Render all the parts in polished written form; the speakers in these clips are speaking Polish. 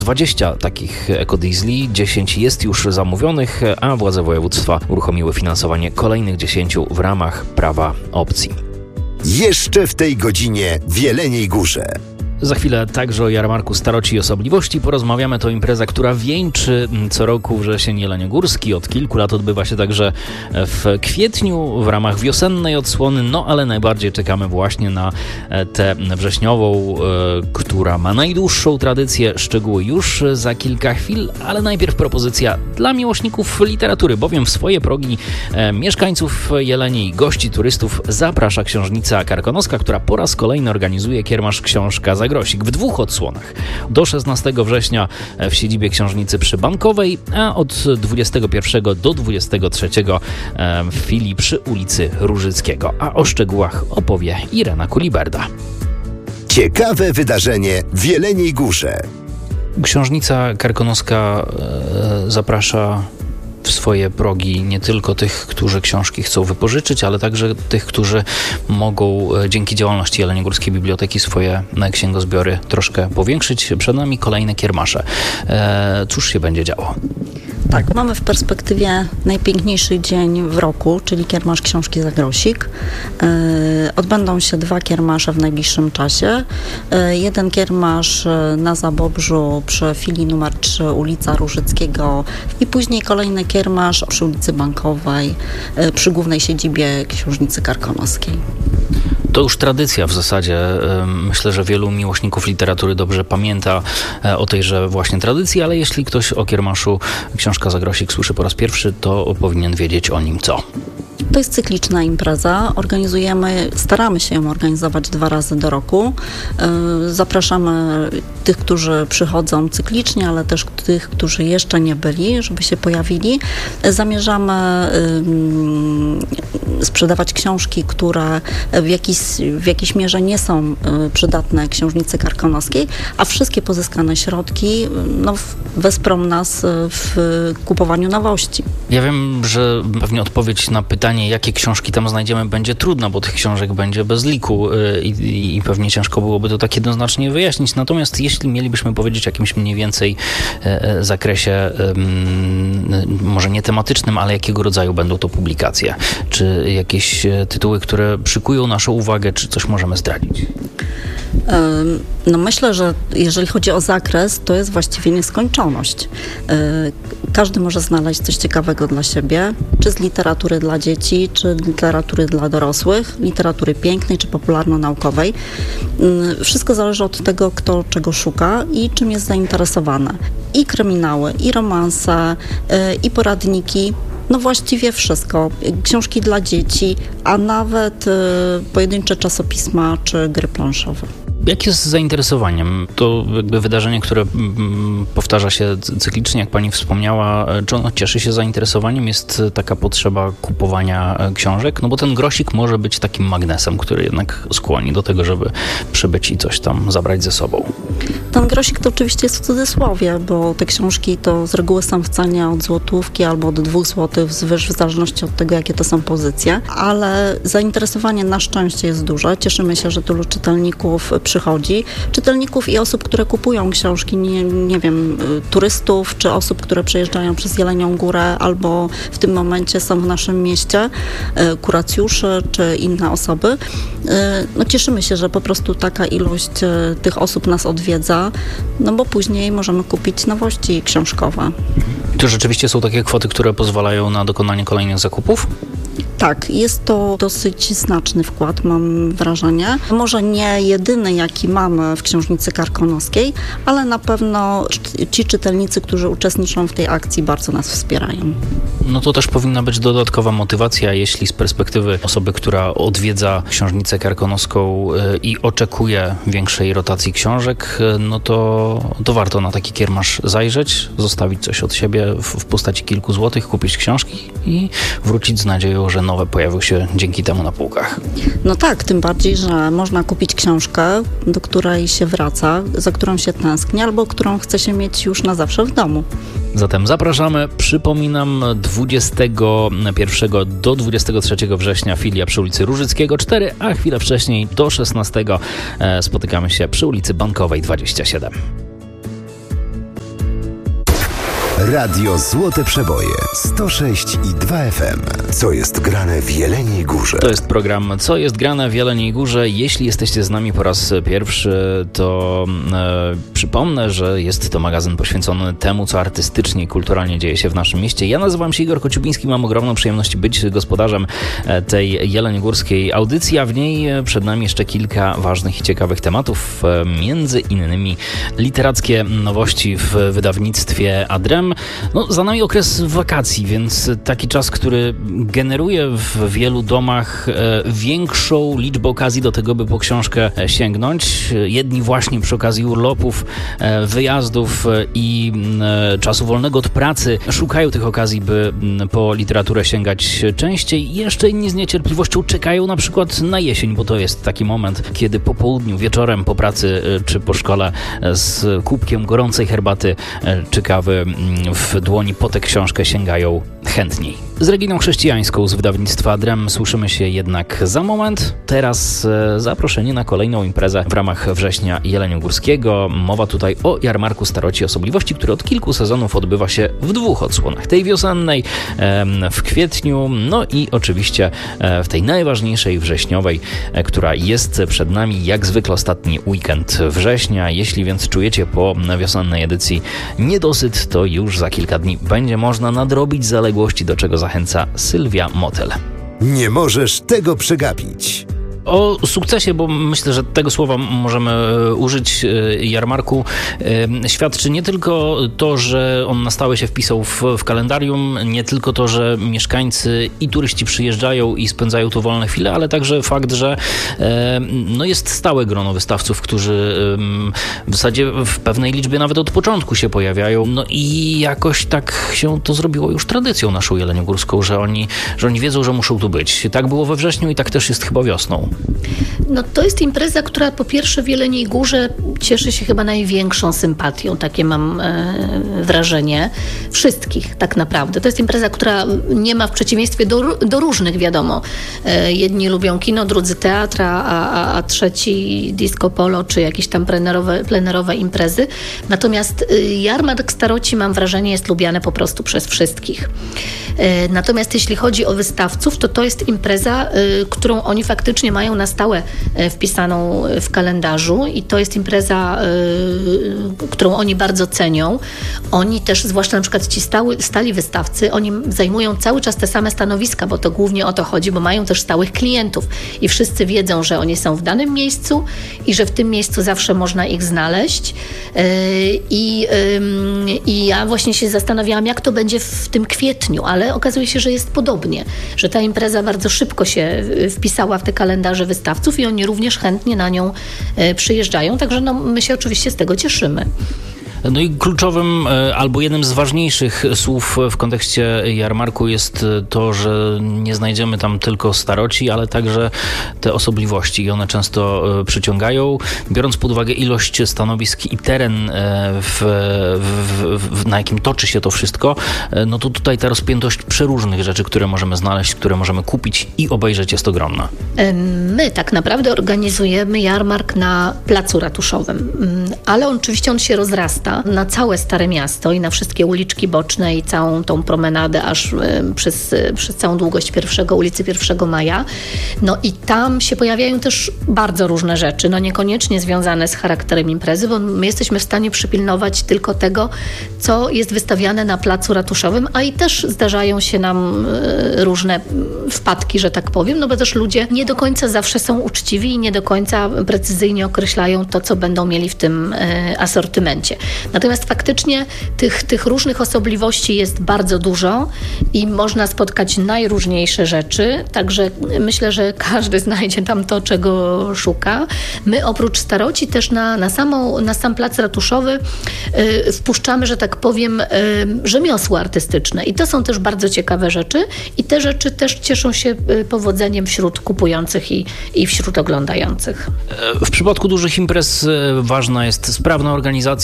20 takich ekodiesli, 10 jest już zamówionych, a władze województwa uruchomiły finansowanie kolejnych 10 w ramach prawa opcji. Jeszcze w tej godzinie w Jeleniej Górze. Za chwilę także o jarmarku staroci i osobliwości porozmawiamy. To impreza, która wieńczy co roku wrzesień jeleniogórski. Od kilku lat odbywa się także w kwietniu w ramach wiosennej odsłony, ale najbardziej czekamy właśnie na tę wrześniową, która ma najdłuższą tradycję. Szczegóły już za kilka chwil, ale najpierw propozycja dla miłośników literatury, bowiem w swoje progi mieszkańców Jeleni i gości turystów zaprasza Książnica Karkonoska, która po raz kolejny organizuje kiermasz Książka za Grosik w 2 odsłonach. Do 16 września w siedzibie Książnicy przy Bankowej, a od 21 do 23 w filii przy ulicy Różyckiego. A o szczegółach opowie Irena Kuliberda. Ciekawe wydarzenie w Jeleniej Górze. Książnica Karkonoska zaprasza w swoje progi nie tylko tych, którzy książki chcą wypożyczyć, ale także tych, którzy mogą dzięki działalności Jeleniogórskiej Biblioteki swoje księgozbiory troszkę powiększyć. Przed nami kolejne kiermasze. Cóż się będzie działo? Tak, mamy w perspektywie najpiękniejszy dzień w roku, czyli kiermasz Książki za Grosik. Odbędą się 2 kiermasze w najbliższym czasie. Jeden kiermasz na Zabobrzu przy filii numer 3 ulica Różyckiego i później kolejny kiermasz przy ulicy Bankowej przy głównej siedzibie Książnicy Karkonoskiej. To już tradycja w zasadzie. Myślę, że wielu miłośników literatury dobrze pamięta o tejże właśnie tradycji, ale jeśli ktoś o kiermaszu Książka za Grosik słyszy po raz pierwszy, to powinien wiedzieć o nim co. To jest cykliczna impreza. Staramy się ją organizować 2 razy do roku. Zapraszamy tych, którzy przychodzą cyklicznie, ale też tych, którzy jeszcze nie byli, żeby się pojawili. Zamierzamy sprzedawać książki, które w jakiejś mierze nie są przydatne Książnicy Karkonoskiej, a wszystkie pozyskane środki wesprą nas w kupowaniu nowości. Ja wiem, że pewnie odpowiedź na pytanie, jakie książki tam znajdziemy, będzie trudna, bo tych książek będzie bez liku i pewnie ciężko byłoby to tak jednoznacznie wyjaśnić. Natomiast jeśli mielibyśmy powiedzieć o jakimś mniej więcej zakresie, może nie tematycznym, ale jakiego rodzaju będą to publikacje? Czy jakieś tytuły, które przykują naszą uwagę, czy coś możemy zdradzić? Myślę, że jeżeli chodzi o zakres, to jest właściwie nieskończoność. Każdy może znaleźć coś ciekawego dla siebie, czy z literatury dla dzieci, czy literatury dla dorosłych, literatury pięknej, czy popularno-naukowej. Wszystko zależy od tego, kto czego szuka i czym jest zainteresowany. I kryminały, i romanse, i poradniki. Właściwie wszystko. Książki dla dzieci, a nawet pojedyncze czasopisma czy gry planszowe. Jak jest z zainteresowaniem? To jakby wydarzenie, które powtarza się cyklicznie, jak pani wspomniała. Czy ono cieszy się zainteresowaniem? Jest taka potrzeba kupowania książek? Bo ten grosik może być takim magnesem, który jednak skłoni do tego, żeby przybyć i coś tam zabrać ze sobą. Ten grosik to oczywiście jest w cudzysłowie, bo te książki to z reguły są w cenie od złotówki albo od 2 zł wzwyż, w zależności od tego, jakie to są pozycje. Ale zainteresowanie na szczęście jest duże. Cieszymy się, że tylu czytelników przychodzi. Czytelników i osób, które kupują książki, nie wiem, turystów, czy osób, które przejeżdżają przez Jelenią Górę, albo w tym momencie są w naszym mieście, kuracjuszy, czy inne osoby. Cieszymy się, że po prostu taka ilość tych osób nas odwiedza, bo później możemy kupić nowości książkowe. To rzeczywiście są takie kwoty, które pozwalają na dokonanie kolejnych zakupów? Tak, jest to dosyć znaczny wkład, mam wrażenie. Może nie jedyny, jaki mamy w Książnicy Karkonoskiej, ale na pewno ci czytelnicy, którzy uczestniczą w tej akcji, bardzo nas wspierają. To też powinna być dodatkowa motywacja, jeśli z perspektywy osoby, która odwiedza Książnicę Karkonoską i oczekuje większej rotacji książek, to warto na taki kiermasz zajrzeć, zostawić coś od siebie w postaci kilku złotych, kupić książki i wrócić z nadzieją, że nowe pojawią się dzięki temu na półkach. Tak, tym bardziej, że można kupić książkę, do której się wraca, za którą się tęskni, albo którą chce się mieć już na zawsze w domu. Zatem zapraszamy, przypominam, 21 do 23 września filia przy ulicy Różyckiego 4, a chwilę wcześniej do 16 spotykamy się przy ulicy Bankowej 27. Radio Złote Przeboje 106,2 FM. Co jest grane w Jeleniej Górze? To jest program Co jest grane w Jeleniej Górze. Jeśli jesteście z nami po raz pierwszy, to przypomnę, że jest to magazyn poświęcony temu, co artystycznie i kulturalnie dzieje się w naszym mieście. Ja nazywam się Igor Kociubiński, mam ogromną przyjemność być gospodarzem tej jeleniogórskiej audycji, a w niej przed nami jeszcze kilka ważnych i ciekawych tematów, między innymi literackie nowości w wydawnictwie Adrem. No, za nami okres wakacji, więc taki czas, który generuje w wielu domach większą liczbę okazji do tego, by po książkę sięgnąć. Jedni właśnie przy okazji urlopów, wyjazdów i czasu wolnego od pracy szukają tych okazji, by po literaturę sięgać częściej. Jeszcze inni z niecierpliwością czekają na przykład na jesień, bo to jest taki moment, kiedy po południu, wieczorem po pracy czy po szkole z kubkiem gorącej herbaty czy kawy w dłoni po tę książkę sięgają chętniej. Z Reginą Chrześcijańską z wydawnictwa Adrem słyszymy się jednak za moment. Teraz zaproszenie na kolejną imprezę w ramach września jeleniogórskiego. Mowa tutaj o Jarmarku Staroci Osobliwości, który od kilku sezonów odbywa się w dwóch odsłonach. Tej wiosennej w kwietniu, no i oczywiście w tej najważniejszej wrześniowej, która jest przed nami jak zwykle ostatni weekend września. Jeśli więc czujecie po wiosennej edycji niedosyt, to już za kilka dni będzie można nadrobić zaległości, do czego zachęca Sylwia Motel. Nie możesz tego przegapić. O sukcesie, bo myślę, że tego słowa możemy użyć, jarmarku, świadczy nie tylko to, że on na stałe się wpisał w kalendarium, nie tylko to, że mieszkańcy i turyści przyjeżdżają i spędzają tu wolne chwile, ale także fakt, że no jest stałe grono wystawców, którzy w zasadzie w pewnej liczbie nawet od początku się pojawiają. No i jakoś tak się to zrobiło już tradycją naszą jeleniogórską, że oni wiedzą, że muszą tu być. Tak było we wrześniu i tak też jest chyba wiosną. No to jest impreza, która po pierwsze w Jeleniej Górze cieszy się chyba największą sympatią, takie mam wrażenie, wszystkich tak naprawdę. To jest impreza, która nie ma w przeciwieństwie do różnych, wiadomo. Jedni lubią kino, drudzy teatr, a trzeci disco polo, czy jakieś tam plenerowe imprezy. Natomiast Jarmark Staroci, mam wrażenie, jest lubiany po prostu przez wszystkich. Natomiast jeśli chodzi o wystawców, to jest impreza, którą oni faktycznie mają na stałe wpisaną w kalendarzu i to jest impreza, którą oni bardzo cenią. Oni też, zwłaszcza na przykład ci stali wystawcy, oni zajmują cały czas te same stanowiska, bo to głównie o to chodzi, bo mają też stałych klientów i wszyscy wiedzą, że oni są w danym miejscu i że w tym miejscu zawsze można ich znaleźć. I ja właśnie się zastanawiałam, jak to będzie w tym kwietniu, ale okazuje się, że jest podobnie, że ta impreza bardzo szybko się wpisała w te kalendarze wystawców i oni również chętnie na nią przyjeżdżają, także no, my się oczywiście z tego cieszymy. No i kluczowym albo jednym z ważniejszych słów w kontekście jarmarku jest to, że nie znajdziemy tam tylko staroci, ale także te osobliwości i one często przyciągają. Biorąc pod uwagę ilość stanowisk i teren, na jakim toczy się to wszystko, no to tutaj ta rozpiętość przeróżnych rzeczy, które możemy znaleźć, które możemy kupić i obejrzeć, jest ogromna. My tak naprawdę organizujemy jarmark na Placu Ratuszowym, ale oczywiście on się rozrasta na całe Stare Miasto i na wszystkie uliczki boczne i całą tą promenadę aż przez całą długość ulicy 1 Maja. No i tam się pojawiają też bardzo różne rzeczy, no niekoniecznie związane z charakterem imprezy, bo my jesteśmy w stanie przypilnować tylko tego, co jest wystawiane na Placu Ratuszowym, a i też zdarzają się nam różne wpadki, że tak powiem, no bo też ludzie nie do końca zawsze są uczciwi i nie do końca precyzyjnie określają to, co będą mieli w tym asortymencie. Natomiast faktycznie tych różnych osobliwości jest bardzo dużo i można spotkać najróżniejsze rzeczy, także myślę, że każdy znajdzie tam to, czego szuka. My oprócz staroci też na sam plac ratuszowy wpuszczamy, że tak powiem, rzemiosła artystyczne i to są też bardzo ciekawe rzeczy i te rzeczy też cieszą się powodzeniem wśród kupujących i wśród oglądających. W przypadku dużych imprez ważna jest sprawna organizacja,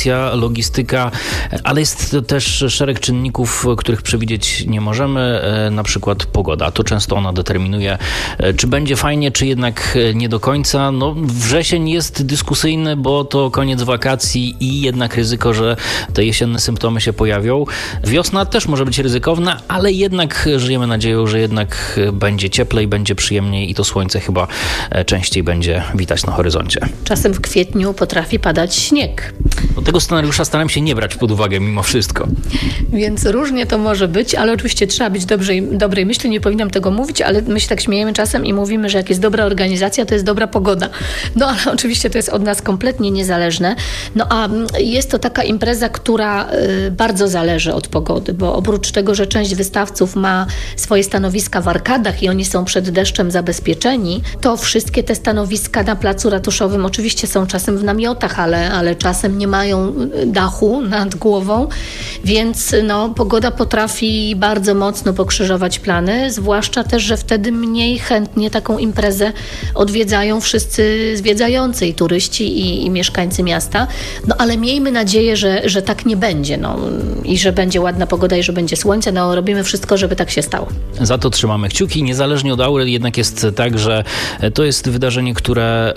logistyka, ale jest też szereg czynników, których przewidzieć nie możemy, na przykład pogoda. To często ona determinuje, czy będzie fajnie, czy jednak nie do końca. No, wrzesień jest dyskusyjny, bo to koniec wakacji i jednak ryzyko, że te jesienne symptomy się pojawią. Wiosna też może być ryzykowna, ale jednak żyjemy nadzieją, że jednak będzie cieplej, będzie przyjemniej i to słońce chyba częściej będzie widać na horyzoncie. Czasem w kwietniu potrafi padać śnieg. Do tego scenariusza staram się nie brać pod uwagę mimo wszystko. Więc różnie to może być, ale oczywiście trzeba być dobrej myśli, nie powinnam tego mówić, ale my się tak śmiejemy czasem i mówimy, że jak jest dobra organizacja, to jest dobra pogoda. No ale oczywiście to jest od nas kompletnie niezależne. No a jest to taka impreza, która bardzo zależy od pogody, bo oprócz tego, że część wystawców ma swoje stanowiska w arkadach i oni są przed deszczem zabezpieczeni, to wszystkie te stanowiska na placu ratuszowym oczywiście są czasem w namiotach, ale czasem nie mają dachu nad głową, więc no, pogoda potrafi bardzo mocno pokrzyżować plany, zwłaszcza też, że wtedy mniej chętnie taką imprezę odwiedzają wszyscy zwiedzający, i turyści, i mieszkańcy miasta. No ale miejmy nadzieję, że tak nie będzie, no, i że będzie ładna pogoda i że będzie słońce. No robimy wszystko, żeby tak się stało. Za to trzymamy kciuki. Niezależnie od aury jednak jest tak, że to jest wydarzenie, które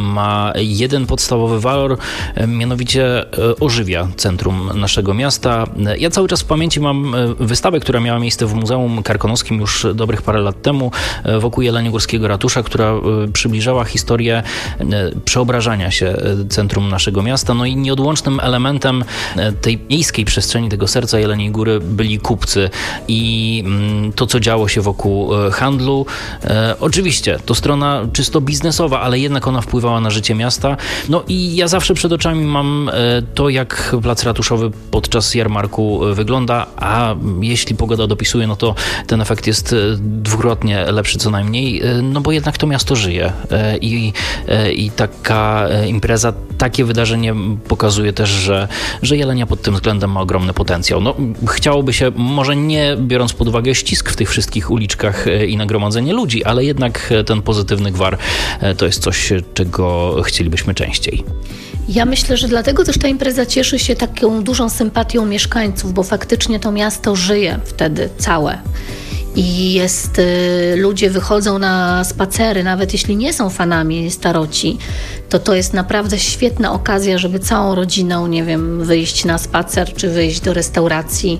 ma jeden podstawowy walor, mianowicie ożywia centrum naszego miasta. Ja cały czas w pamięci mam wystawę, która miała miejsce w Muzeum Karkonoskim już dobrych parę lat temu wokół Jeleniogórskiego Ratusza, która przybliżała historię przeobrażania się centrum naszego miasta. No i nieodłącznym elementem tej miejskiej przestrzeni, tego serca Jeleniej Góry byli kupcy i to, co działo się wokół handlu. Oczywiście to strona czysto biznesowa, ale jednak ona wpływała na życie miasta. No i ja zawsze przed oczami mam to, jak plac ratuszowy podczas jarmarku wygląda, a jeśli pogoda dopisuje, no to ten efekt jest dwukrotnie lepszy co najmniej, no bo jednak to miasto żyje i taka impreza, takie wydarzenie pokazuje też, że Jelenia pod tym względem ma ogromny potencjał. No, chciałoby się, może nie biorąc pod uwagę ścisk w tych wszystkich uliczkach i nagromadzenie ludzi, ale jednak ten pozytywny gwar to jest coś, czego chcielibyśmy częściej. Ja myślę, że dlatego też ta impreza cieszy się taką dużą sympatią mieszkańców, bo faktycznie to miasto żyje wtedy całe. I ludzie wychodzą na spacery, nawet jeśli nie są fanami staroci, to jest naprawdę świetna okazja, żeby całą rodziną, nie wiem, wyjść na spacer, czy wyjść do restauracji.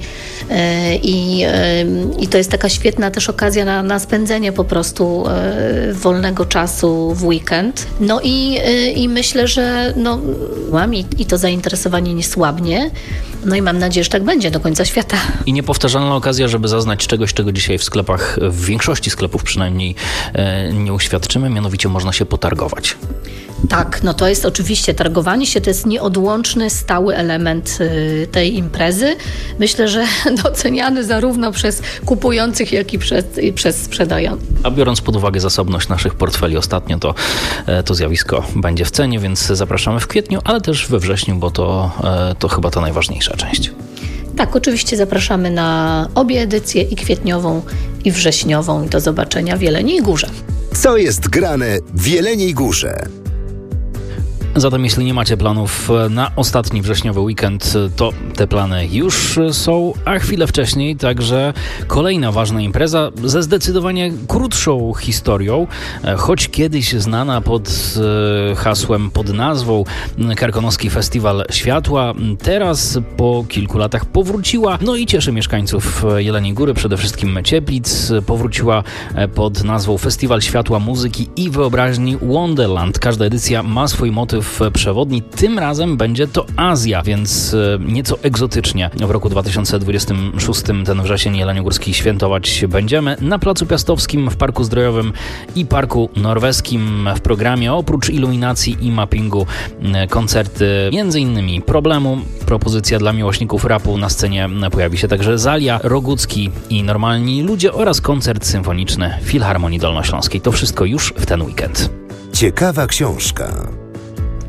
I to jest taka świetna też okazja na spędzenie po prostu wolnego czasu w weekend. No i myślę, że i to zainteresowanie nie słabnie. No i mam nadzieję, że tak będzie do końca świata. I niepowtarzalna okazja, żeby zaznać czegoś, czego dzisiaj w sklepach, w większości sklepów przynajmniej nie uświadczymy, mianowicie można się potargować. Tak, no to jest oczywiście targowanie się, to jest nieodłączny, stały element tej imprezy. Myślę, że doceniany zarówno przez kupujących, jak i przez sprzedających. A biorąc pod uwagę zasobność naszych portfeli ostatnio, to zjawisko będzie w cenie, więc zapraszamy w kwietniu, ale też we wrześniu, bo to chyba ta najważniejsza część. Tak, oczywiście zapraszamy na obie edycje, i kwietniową, i wrześniową. I do zobaczenia w Jeleniej Górze. Co jest grane w Jeleniej Górze? Zatem jeśli nie macie planów na ostatni wrześniowy weekend, to te plany już są, a chwilę wcześniej także kolejna ważna impreza ze zdecydowanie krótszą historią, choć kiedyś znana pod hasłem, pod nazwą Karkonoski Festiwal Światła, teraz po kilku latach powróciła, no i cieszy mieszkańców Jeleniej Góry, przede wszystkim Cieplic, powróciła pod nazwą Festiwal Światła, Muzyki i Wyobraźni Wonderland. Każda edycja ma swój motyw przewodni. Tym razem będzie to Azja, więc nieco egzotycznie. W roku 2026 ten wrzesień jeleniogórski świętować będziemy na Placu Piastowskim, w Parku Zdrojowym i Parku Norweskim. W programie oprócz iluminacji i mappingu koncerty m.in. Problemu, propozycja dla miłośników rapu. Na scenie pojawi się także Zalia, Rogucki i Normalni Ludzie oraz koncert symfoniczny Filharmonii Dolnośląskiej. To wszystko już w ten weekend. Ciekawa książka.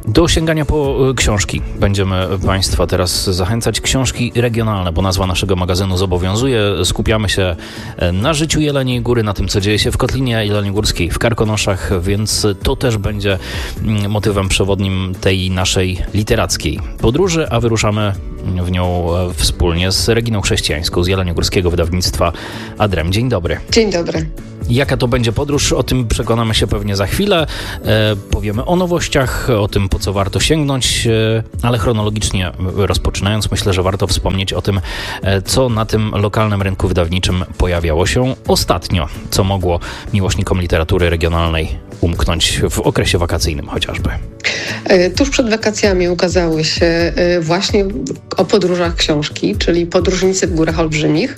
Do sięgania po książki będziemy Państwa teraz zachęcać. Książki regionalne, bo nazwa naszego magazynu zobowiązuje. Skupiamy się na życiu Jeleniej Góry, na tym, co dzieje się w Kotlinie Jeleniogórskiej, w Karkonoszach, więc to też będzie motywem przewodnim tej naszej literackiej podróży, a wyruszamy w nią wspólnie z Reginą Chrześcijańską z jeleniogórskiego wydawnictwa Adrem. Dzień dobry. Dzień dobry. Jaka to będzie podróż, o tym przekonamy się pewnie za chwilę. Powiemy o nowościach, o tym, po co warto sięgnąć, ale chronologicznie rozpoczynając, myślę, że warto wspomnieć o tym, co na tym lokalnym rynku wydawniczym pojawiało się ostatnio, co mogło miłośnikom literatury regionalnej umknąć w okresie wakacyjnym chociażby. Tuż przed wakacjami ukazały się właśnie o podróżach książki, czyli Podróżnicy w Górach Olbrzymich.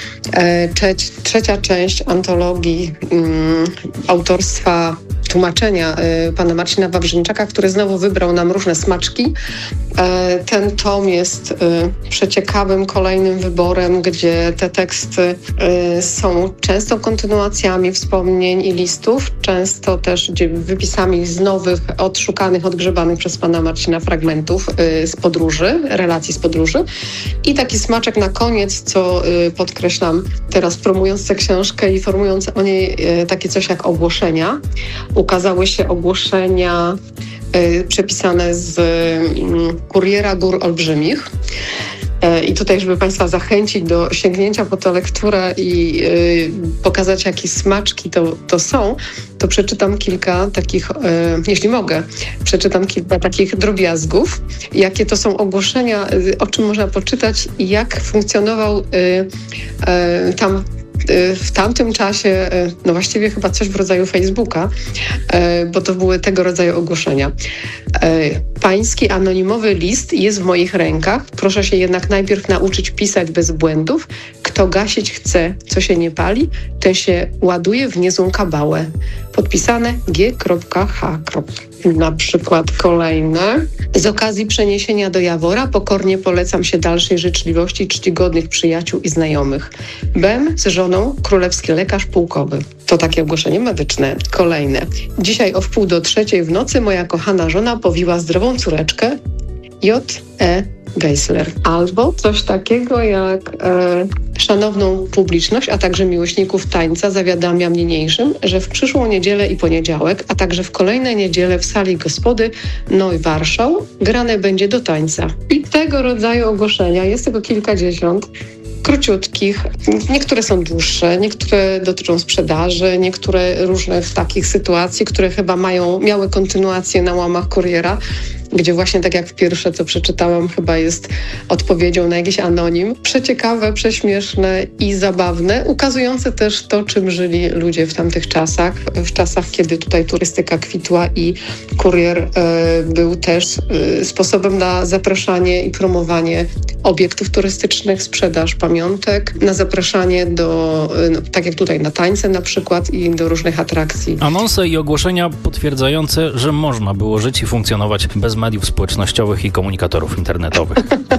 Trzecia część antologii autorstwa tłumaczenia pana Marcina Wawrzynczaka, który znowu wybrał nam różne smaczki. Ten tom jest przeciekawym kolejnym wyborem, gdzie te teksty są często kontynuacjami wspomnień i listów, często też wypisami z nowych, odszukanych, odgrzebanych przez pana Marcina fragmentów z podróży, relacji z podróży. I taki smaczek na koniec, co podkreślam teraz promując tę książkę i formując o niej takie coś jak ogłoszenia. Ukazały się ogłoszenia przepisane z Kuriera Gór Olbrzymich. I tutaj, żeby Państwa zachęcić do sięgnięcia po tę lekturę i pokazać, jakie smaczki to są, to przeczytam kilka takich, jeśli mogę, przeczytam kilka takich drobiazgów, jakie to są ogłoszenia, o czym można poczytać i jak funkcjonował tam w tamtym czasie, no właściwie chyba coś w rodzaju Facebooka, bo to były tego rodzaju ogłoszenia. Pański anonimowy list jest w moich rękach. Proszę się jednak najpierw nauczyć pisać bez błędów. Kto gasić chce, co się nie pali, ten się ładuje w niezłą kabałę. Podpisane G.H. Na przykład kolejne. Z okazji przeniesienia do Jawora pokornie polecam się dalszej życzliwości czcigodnych przyjaciół i znajomych. Bem z żoną, królewski lekarz pułkowy. To takie ogłoszenie medyczne. Kolejne. Dzisiaj o 2:45 w nocy moja kochana żona powiła zdrową córeczkę J.E. Geisler. Albo coś takiego jak szanowną publiczność, a także miłośników tańca zawiadamiam niniejszym, że w przyszłą niedzielę i poniedziałek, a także w kolejne niedziele w sali gospody Noj Warszał grane będzie do tańca. I tego rodzaju ogłoszenia, jest tego kilkadziesiąt, króciutkich. Niektóre są dłuższe, niektóre dotyczą sprzedaży, niektóre różnych takich sytuacji, które chyba miały kontynuację na łamach Kuriera, gdzie właśnie tak jak pierwsze, co przeczytałam, chyba jest odpowiedzią na jakiś anonim. Przeciekawe, prześmieszne i zabawne, ukazujące też to, czym żyli ludzie w tamtych czasach, w czasach, kiedy tutaj turystyka kwitła i kurier był też sposobem na zapraszanie i promowanie obiektów turystycznych, sprzedaż pamiątek, na zapraszanie do, tak jak tutaj na tańce na przykład i do różnych atrakcji. Anonse i ogłoszenia potwierdzające, że można było żyć i funkcjonować bez mediów społecznościowych i komunikatorów internetowych.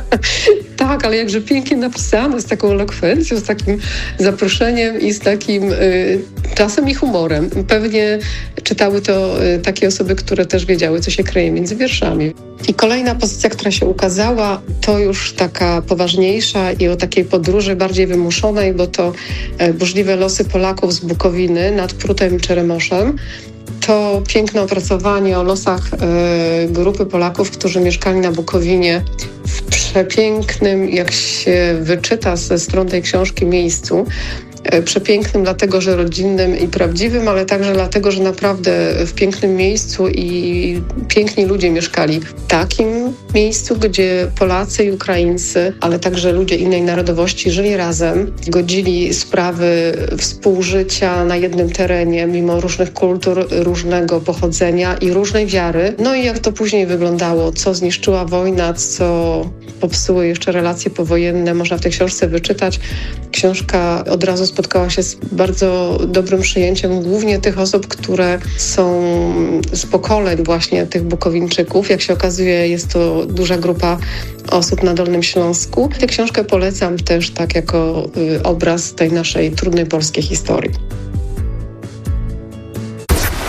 Tak, ale jakże pięknie napisane, z taką elokwencją, z takim zaproszeniem i z takim czasem i humorem. Pewnie czytały to takie osoby, które też wiedziały, co się kryje między wierszami. I kolejna pozycja, która się ukazała, to już taka poważniejsza i o takiej podróży bardziej wymuszonej, bo to burzliwe losy Polaków z Bukowiny nad Prutem i Czeremoszem. To piękne opracowanie o losach grupy Polaków, którzy mieszkali na Bukowinie w przepięknym, jak się wyczyta ze stron tej książki, miejscu. Przepięknym dlatego, że rodzinnym i prawdziwym, ale także dlatego, że naprawdę w pięknym miejscu i piękni ludzie mieszkali w takim miejscu, gdzie Polacy i Ukraińcy, ale także ludzie innej narodowości żyli razem, godzili sprawy współżycia na jednym terenie, mimo różnych kultur, różnego pochodzenia i różnej wiary. No i jak to później wyglądało, co zniszczyła wojna, co popsuły jeszcze relacje powojenne, można w tej książce wyczytać. Książka od razu spotkała się z bardzo dobrym przyjęciem, głównie tych osób, które są z pokoleń właśnie tych Bukowinczyków. Jak się okazuje, jest to duża grupa osób na Dolnym Śląsku. Tę książkę polecam też tak jako obraz tej naszej trudnej polskiej historii.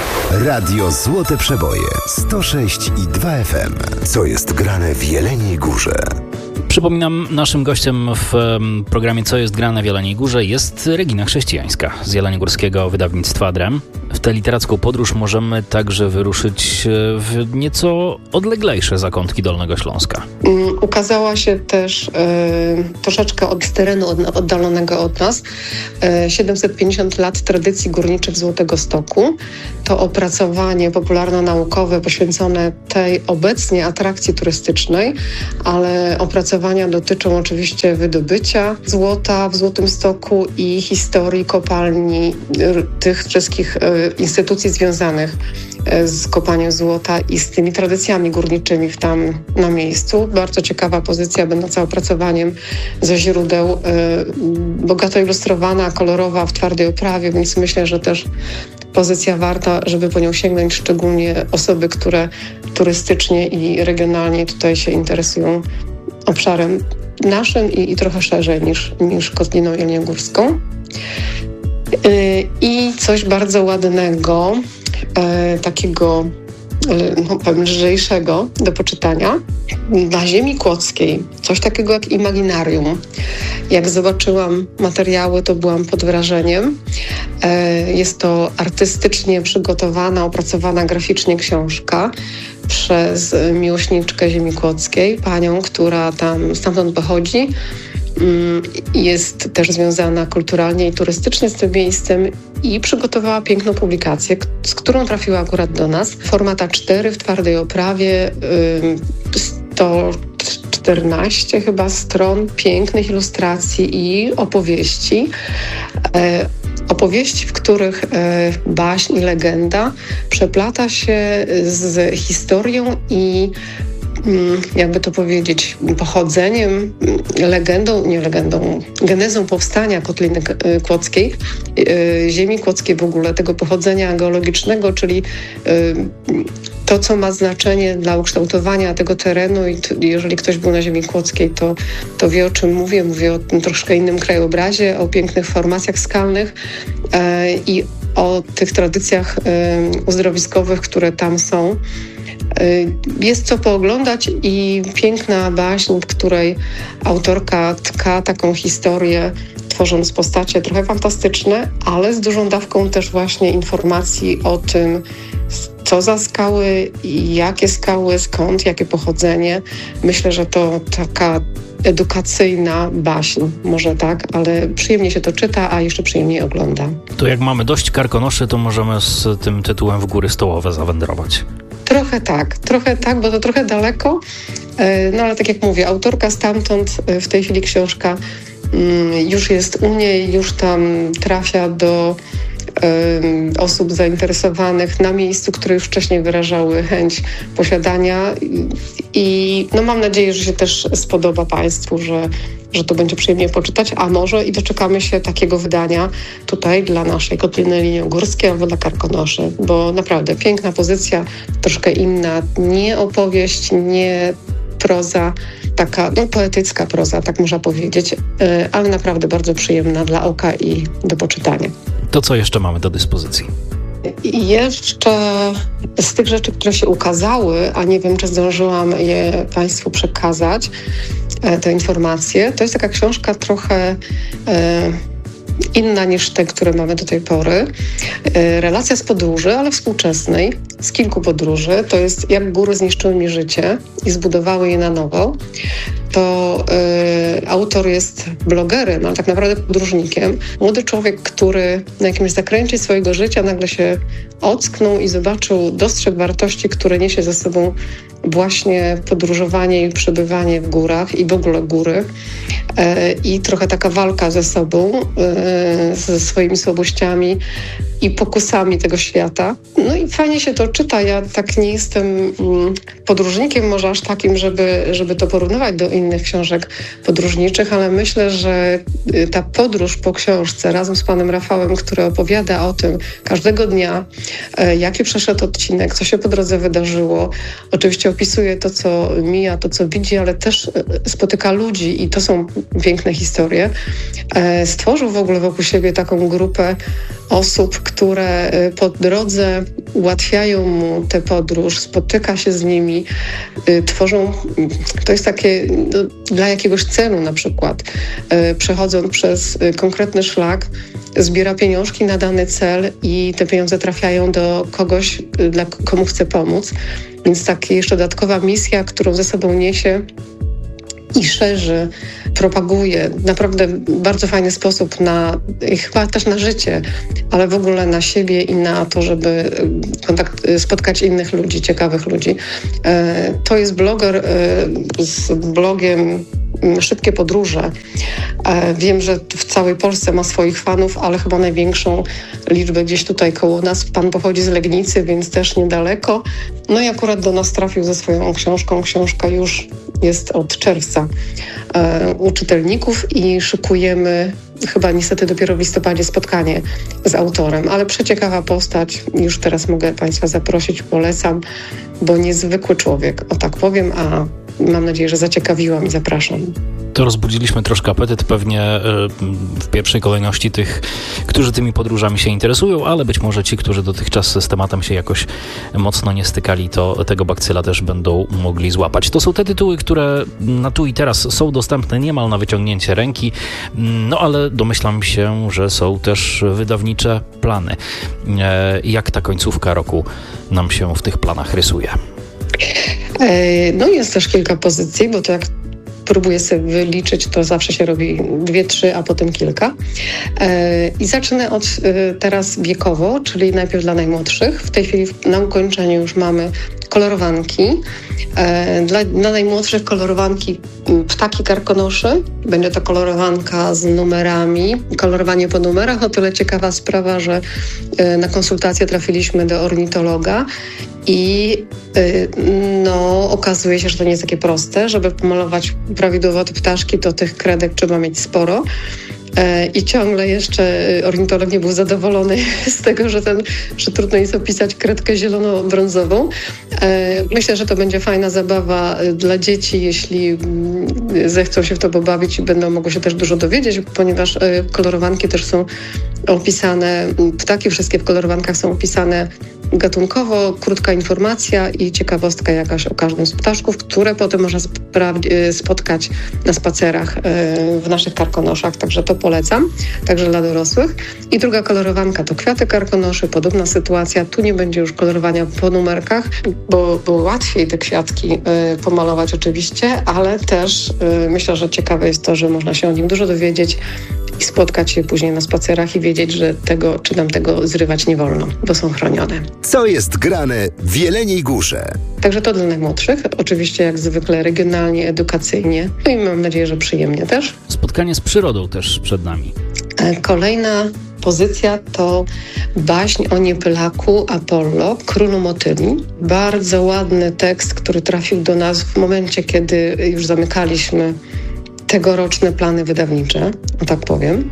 Radio Złote Przeboje 106,2 FM. Co jest grane w Jeleniej Górze? Przypominam, naszym gościem w programie Co jest grane w Jeleniej Górze jest Regina Chrześcijańska z jeleniogórskiego wydawnictwa Drem. W tę literacką podróż możemy także wyruszyć w nieco odleglejsze zakątki Dolnego Śląska. Ukazała się też troszeczkę od terenu oddalonego od nas 750 lat tradycji górniczych Złotego Stoku. To opracowanie popularno-naukowe poświęcone tej obecnie atrakcji turystycznej, ale opracowania dotyczą oczywiście wydobycia złota w Złotym Stoku i historii kopalni, tych wszystkich instytucji związanych z kopaniem złota i z tymi tradycjami górniczymi tam na miejscu. Bardzo ciekawa pozycja, będąca opracowaniem ze źródeł, bogato ilustrowana, kolorowa, w twardej oprawie, więc myślę, że też pozycja warta, żeby po nią sięgnąć, szczególnie osoby, które turystycznie i regionalnie tutaj się interesują obszarem naszym i trochę szerzej niż Kotliną Jeleniogórską. I coś bardzo ładnego, takiego lżejszego do poczytania. Na ziemi kłodzkiej coś takiego jak imaginarium. Jak zobaczyłam materiały, to byłam pod wrażeniem. Jest to artystycznie przygotowana, opracowana graficznie książka przez miłośniczkę ziemi kłodzkiej, panią, która stamtąd pochodzi. Jest też związana kulturalnie i turystycznie z tym miejscem i przygotowała piękną publikację, z którą trafiła akurat do nas. Format A4 w twardej oprawie, 114 chyba stron pięknych ilustracji i opowieści. Opowieści, w których baśń i legenda przeplata się z historią i jakby to powiedzieć, pochodzeniem, genezą powstania Kotliny Kłodzkiej, ziemi kłodzkiej w ogóle, tego pochodzenia geologicznego, czyli to, co ma znaczenie dla ukształtowania tego terenu i jeżeli ktoś był na ziemi kłodzkiej, to wie, o czym mówię. Mówię o tym troszkę innym krajobrazie, o pięknych formacjach skalnych i o tych tradycjach uzdrowiskowych, które tam są. Jest co pooglądać i piękna baśń, w której autorka tka taką historię, tworząc postacie trochę fantastyczne, ale z dużą dawką też właśnie informacji o tym, co za skały, jakie skały, skąd, jakie pochodzenie. Myślę, że to taka edukacyjna baśń, może tak, ale przyjemnie się to czyta, a jeszcze przyjemniej ogląda. To jak mamy dość karkonoszy, to możemy z tym tytułem w góry stołowe zawędrować. Trochę tak, bo to trochę daleko, no ale tak jak mówię, autorka stamtąd, w tej chwili książka już jest u niej, już tam trafia do osób zainteresowanych na miejscu, które już wcześniej wyrażały chęć posiadania i no mam nadzieję, że się też spodoba Państwu, że to będzie przyjemnie poczytać, a może i doczekamy się takiego wydania tutaj dla naszej Kotliny Jeleniogórskiej albo dla Karkonoszy, bo naprawdę piękna pozycja, troszkę inna, nie opowieść, nie proza, taka poetycka proza, tak można powiedzieć, ale naprawdę bardzo przyjemna dla oka i do poczytania. To co jeszcze mamy do dyspozycji? I jeszcze z tych rzeczy, które się ukazały, a nie wiem, czy zdążyłam je Państwu przekazać, te informacje, to jest taka książka trochę inna niż te, które mamy do tej pory. Relacja z podróży, ale współczesnej, z kilku podróży. To jest Jak góry zniszczyły mi życie i zbudowały je na nowo. To autor jest blogerem, ale tak naprawdę podróżnikiem. Młody człowiek, który na jakimś zakręcie swojego życia nagle się ocknął i dostrzegł wartości, które niesie ze sobą właśnie podróżowanie i przebywanie w górach i w ogóle góry. I trochę taka walka ze sobą, ze swoimi słabościami i pokusami tego świata. No i fajnie się to czyta. Ja tak nie jestem podróżnikiem może aż takim, żeby to porównywać do innych książek podróżniczych, ale myślę, że ta podróż po książce razem z panem Rafałem, który opowiada o tym każdego dnia, jaki przeszedł odcinek, co się po drodze wydarzyło, oczywiście opisuje to, co mija, to, co widzi, ale też spotyka ludzi i to są piękne historie. Stworzył w ogóle wokół siebie taką grupę osób, które po drodze ułatwiają mu tę podróż, spotyka się z nimi, tworzą, to jest takie dla jakiegoś celu na przykład, przechodząc przez konkretny szlak, zbiera pieniążki na dany cel i te pieniądze trafiają do kogoś, komu chce pomóc. Więc taka jeszcze dodatkowa misja, którą ze sobą niesie i szerzy, propaguje naprawdę w bardzo fajny sposób i chyba też na życie, ale w ogóle na siebie i na to, żeby spotkać innych ludzi, ciekawych ludzi. To jest bloger z blogiem Szybkie Podróże. Wiem, że w całej Polsce ma swoich fanów, ale chyba największą liczbę gdzieś tutaj koło nas. Pan pochodzi z Legnicy, więc też niedaleko. No i akurat do nas trafił ze swoją książką. Książka już jest od czerwca u czytelników i szykujemy chyba niestety dopiero w listopadzie spotkanie z autorem, ale przeciekawa postać. Już teraz mogę Państwa zaprosić, polecam, bo niezwykły człowiek, o tak powiem, a mam nadzieję, że zaciekawiłam i zapraszam. To rozbudziliśmy troszkę apetyt pewnie w pierwszej kolejności tych, którzy tymi podróżami się interesują, ale być może ci, którzy dotychczas z tematem się jakoś mocno nie stykali, to tego bakcyla też będą mogli złapać. To są te tytuły, które na tu i teraz są dostępne niemal na wyciągnięcie ręki, no ale domyślam się, że są też wydawnicze plany. Jak ta końcówka roku nam się w tych planach rysuje? No jest też kilka pozycji, bo to jak próbuję sobie wyliczyć, to zawsze się robi 2, 3, a potem kilka. I zacznę od teraz wiekowo, czyli najpierw dla najmłodszych. W tej chwili na ukończeniu już mamy kolorowanki. Dla najmłodszych kolorowanki Ptaki Karkonoszy. Będzie to kolorowanka z numerami, kolorowanie po numerach. O tyle ciekawa sprawa, że na konsultację trafiliśmy do ornitologa i okazuje się, że to nie jest takie proste. Żeby pomalować prawidłowo te ptaszki, to tych kredek trzeba mieć sporo. I ciągle jeszcze ornitolog nie był zadowolony z tego, że trudno jest opisać kredkę zielono-brązową. Myślę, że to będzie fajna zabawa dla dzieci, jeśli zechcą się w to pobawić i będą mogły się też dużo dowiedzieć, ponieważ kolorowanki też są opisane, ptaki wszystkie w kolorowankach są opisane gatunkowo, krótka informacja i ciekawostka jakaś o każdym z ptaszków, które potem można spotkać na spacerach w naszych karkonoszach, także to polecam, także dla dorosłych. I druga kolorowanka to Kwiaty Karkonoszy, podobna sytuacja, tu nie będzie już kolorowania po numerkach, bo łatwiej te kwiatki pomalować oczywiście, ale też myślę, że ciekawe jest to, że można się o nim dużo dowiedzieć i spotkać się później na spacerach i wiedzieć, że tego czy tamtego zrywać nie wolno, bo są chronione. Co jest grane w Jeleniej Górze? Także to dla najmłodszych, oczywiście jak zwykle regionalnie, edukacyjnie, no i mam nadzieję, że przyjemnie też. Spotkanie z przyrodą też przed nami. Kolejna pozycja to baśń o niepylaku Apollo, królu motyli. Bardzo ładny tekst, który trafił do nas w momencie, kiedy już zamykaliśmy tegoroczne plany wydawnicze, o tak powiem.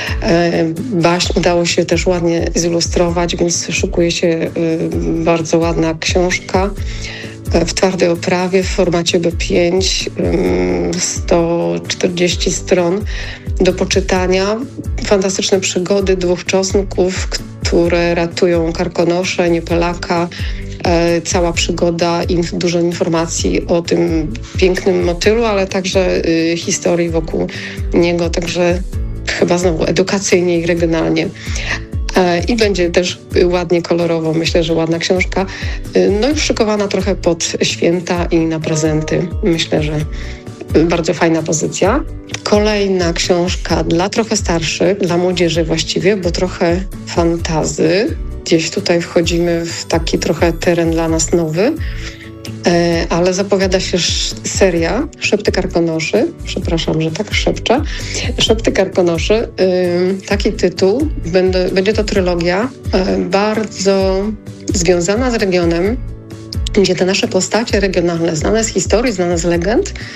Baśń udało się też ładnie zilustrować, więc szykuje się bardzo ładna książka w twardej oprawie, w formacie B5, 140 stron do poczytania. Fantastyczne przygody 2 czosnków, które ratują karkonosze, niepylaka. Cała przygoda, dużo informacji o tym pięknym motylu, ale także historii wokół niego, także chyba znowu edukacyjnie i regionalnie. I będzie też ładnie, kolorowo, myślę, że ładna książka. No już szykowana trochę pod święta i na prezenty. Myślę, że bardzo fajna pozycja. Kolejna książka dla trochę starszych, dla młodzieży właściwie, bo trochę fantazy. Gdzieś tutaj wchodzimy w taki trochę teren dla nas nowy, ale zapowiada się seria Szepty Karkonoszy. Przepraszam, że tak szepczę. Szepty Karkonoszy. Taki tytuł. Będzie to trylogia bardzo związana z regionem, gdzie te nasze postacie regionalne, znane z historii, znane z legend,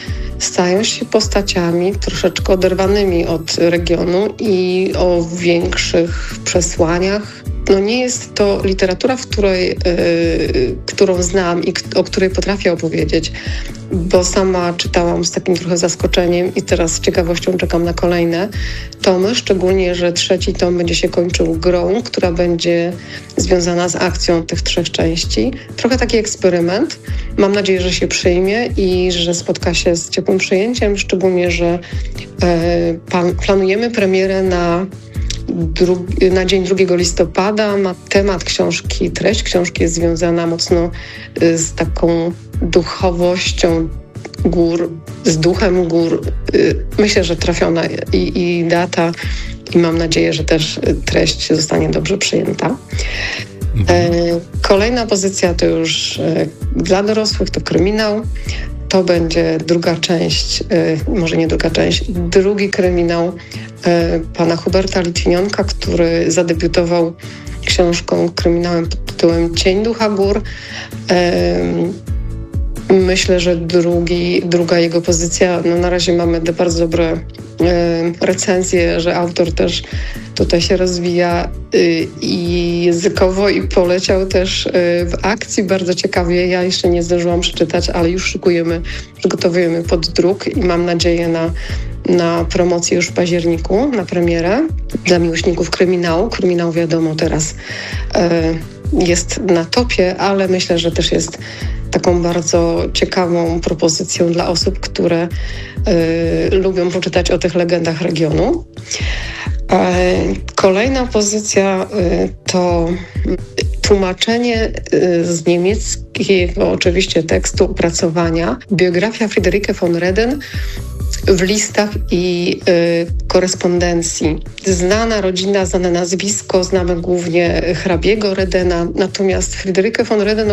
stają się postaciami troszeczkę oderwanymi od regionu i o większych przesłaniach. Nie jest to literatura, którą znam i o której potrafię opowiedzieć, bo sama czytałam z takim trochę zaskoczeniem i teraz z ciekawością czekam na kolejne tomy, szczególnie, że 3. tom będzie się kończył grą, która będzie związana z akcją tych 3 części. Trochę taki eksperyment. Mam nadzieję, że się przyjmie i że spotka się z ciepłym przyjęciem, szczególnie, że planujemy premierę na dzień 2 listopada. Ma temat książki, treść książki jest związana mocno z taką duchowością gór, z duchem gór. Myślę, że trafiona i data i mam nadzieję, że też treść zostanie dobrze przyjęta. Kolejna pozycja to już dla dorosłych, to kryminał. To będzie druga część, może nie druga część, drugi kryminał pana Huberta Litwinionka, który zadebiutował książką, kryminałem pod tytułem Cień ducha gór. Myślę, że druga jego pozycja, na razie mamy bardzo dobre recenzje, że autor też tutaj się rozwija i językowo i poleciał też w akcji bardzo ciekawie. Ja jeszcze nie zdążyłam przeczytać, ale już przygotowujemy pod druk i mam nadzieję na promocję już w październiku, na premierę dla miłośników kryminału. Kryminał wiadomo teraz jest na topie, ale myślę, że też jest taką bardzo ciekawą propozycją dla osób, które lubią poczytać o tych legendach regionu. Kolejna pozycja to tłumaczenie z niemieckiego oczywiście tekstu opracowania biografia Friederike von Reden w listach i korespondencji. Znana rodzina, znane nazwisko, znamy głównie hrabiego Redena, natomiast Friederike von Reden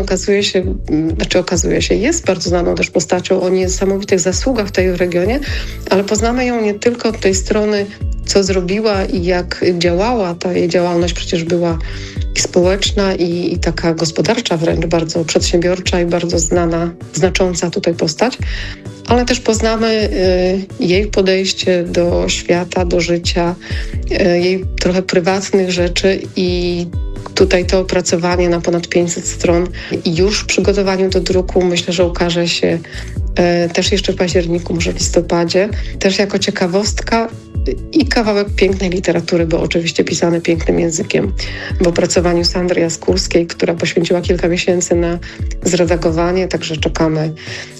okazuje się, jest bardzo znaną też postacią o niesamowitych zasługach w tej regionie, ale poznamy ją nie tylko od tej strony, co zrobiła i jak działała. Ta jej działalność przecież była i społeczna, i taka gospodarcza wręcz, bardzo przedsiębiorcza i bardzo znacząca tutaj postać. Ale też poznamy jej podejście do świata, do życia, jej trochę prywatnych rzeczy i tutaj to opracowanie na ponad 500 stron i już w przygotowaniu do druku myślę, że ukaże się też jeszcze w październiku, może w listopadzie, też jako ciekawostka i kawałek pięknej literatury, bo oczywiście pisany pięknym językiem w opracowaniu Sandry Jaskórskiej, która poświęciła kilka miesięcy na zredagowanie, także czekamy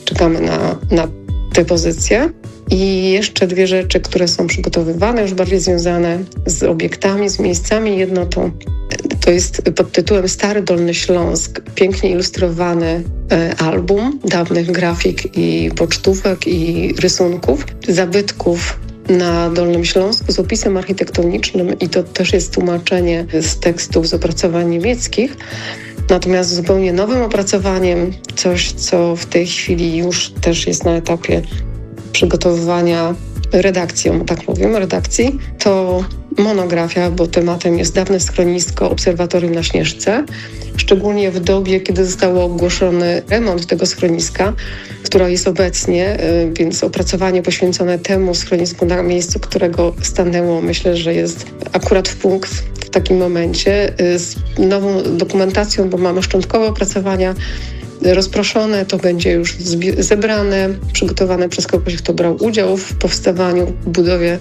na te pozycje. I jeszcze 2 rzeczy, które są przygotowywane, już bardziej związane z obiektami, z miejscami. Jedno to jest pod tytułem Stary Dolny Śląsk, pięknie ilustrowany album dawnych grafik i pocztówek i rysunków, zabytków na Dolnym Śląsku z opisem architektonicznym i to też jest tłumaczenie z tekstów z opracowań niemieckich. Natomiast zupełnie nowym opracowaniem, coś co w tej chwili już też jest na etapie przygotowywania redakcji, to monografia, bo tematem jest dawne schronisko Obserwatorium na Śnieżce. Szczególnie w dobie, kiedy został ogłoszony remont tego schroniska, która jest obecnie, więc opracowanie poświęcone temu schronisku na miejscu, którego stanęło, myślę, że jest akurat w punkt w takim momencie z nową dokumentacją, bo mamy szczątkowe opracowania rozproszone, to będzie już zebrane, przygotowane przez kogoś, kto brał udział w powstawaniu, budowie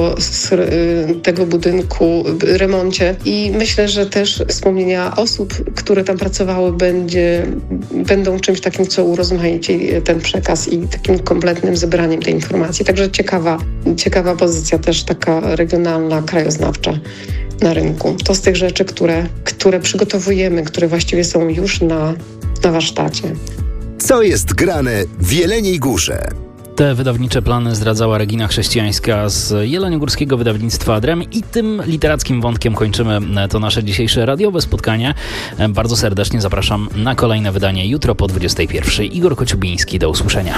tego budynku, remoncie i myślę, że też wspomnienia osób, które tam pracowały będą czymś takim, co urozmaici ten przekaz i takim kompletnym zebraniem tej informacji. Także ciekawa pozycja też taka regionalna, krajoznawcza na rynku. To z tych rzeczy, które przygotowujemy, które właściwie są już na warsztacie. Co jest grane w Jeleniej Górze? Te wydawnicze plany zdradzała Regina Chrześcijańska z jeleniogórskiego wydawnictwa Drem i tym literackim wątkiem kończymy to nasze dzisiejsze radiowe spotkanie. Bardzo serdecznie zapraszam na kolejne wydanie jutro po 21:00. Igor Kociubiński, do usłyszenia.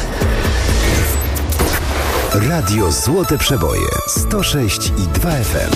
Radio Złote Przeboje 106,2 FM.